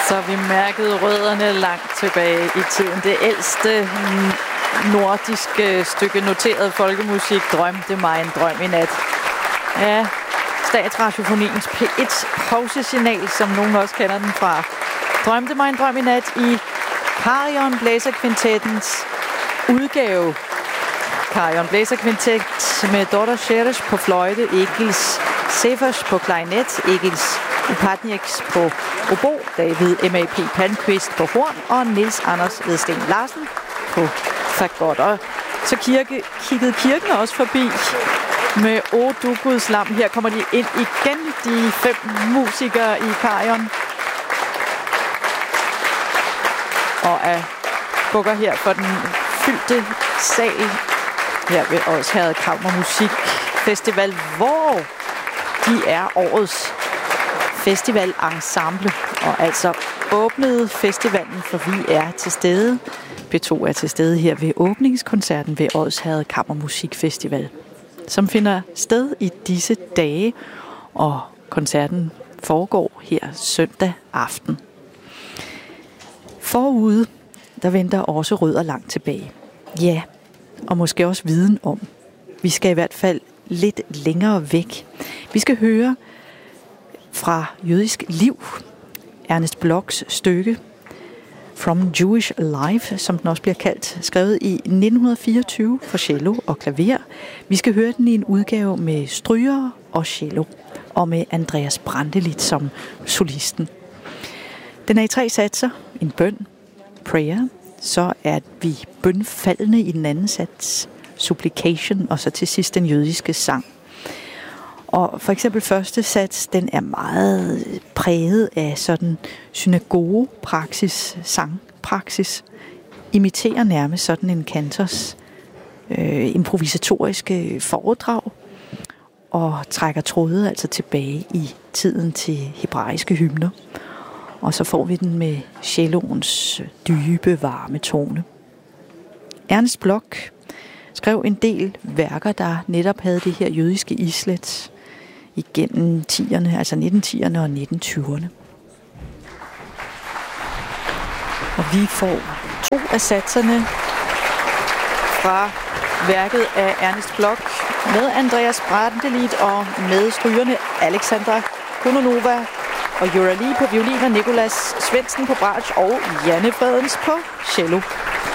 Så vi mærkede rødderne langt tilbage i tiden. Det ældste nordiske stykke noteret folkemusik drømte mig en drøm i nat. Ja, Statsradiofoniens P1 pausesignal, som nogen også kender den fra. Drømte mig en drøm i nat i Carillon Blæserkvintettens udgave. Carillon Blæserkvintet med Dóttir Seres på fløjte, Egils Sefers på klarinet, Egils Upatnieks på obo, David M.A.P. Palmqvist på horn og Niels Anders Vedsten Larsen på fagot. Og så kiggede kirken også forbi med O du Guds lam. Her kommer de ind igen, de 5 musikere i Carillon. Og bukker her for den fyldte sal her ved Odsherred Kammermusikfestival, hvor de er årets festivalensemble, og altså åbnede festivalen, for vi er til stede. P2 er til stede her ved åbningskoncerten ved Odsherred Kammermusikfestival, som finder sted i disse dage, og koncerten foregår her søndag aften. Forude, der venter også rødder langt tilbage. Ja, og måske også viden om. Vi skal i hvert fald lidt længere væk. Vi skal høre fra Jødisk Liv, Ernest Blochs stykke From Jewish Life, som den også bliver kaldt, skrevet i 1924 for cello og klaver. Vi skal høre den i en udgave med strygere og cello, og med Andreas Brantelid som solisten. Den er i 3 satser, en bøn, prayer, så er vi bønfaldende i den anden sats, supplication, og så til sidst den jødiske sang. Og for eksempel første sats, den er meget præget af sådan synagogepraksis, sangpraksis, imiterer nærmest sådan en kantors improvisatoriske foredrag, og trækker tråde altså tilbage i tiden til hebraiske hymner. Og så får vi den med celloens dybe, varme tone. Ernest Bloch skrev en del værker, der netop havde det her jødiske islet igennem 10'erne, altså 1910'erne og 1920'erne. Og vi får 2 af satserne fra værket af Ernest Bloch med Andreas Brantelid og med strygerne Alexandra Kononova og Jura Lee på violin og Nicolas Svendsen på bratsch og Janne Fredens på cello.